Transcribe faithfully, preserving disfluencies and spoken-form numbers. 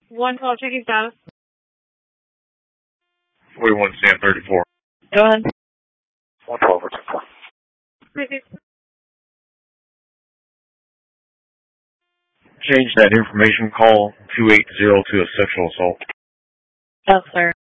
One call checking status. forty-one Sam thirty-four. Go ahead. one twelve or two four. Repeat. Change that information. Call two eight zero to a sexual assault. Oh, sir.